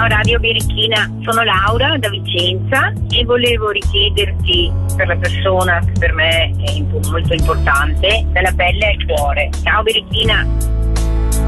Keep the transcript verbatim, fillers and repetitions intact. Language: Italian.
Ciao Radio Birichina, sono Laura da Vicenza e volevo richiederti per la persona che per me è molto importante, dalla pelle al cuore. Ciao Birichina.